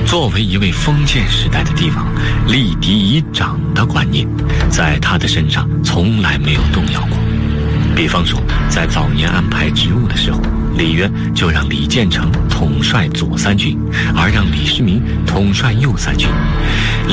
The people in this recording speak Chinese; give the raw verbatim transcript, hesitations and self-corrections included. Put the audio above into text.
作为一位封建时代的帝王，立嫡以长的观念，在他的身上从来没有动摇过。比方说，在早年安排职务的时候，李渊就让李建成统帅左三军，而让李世民统帅右三军。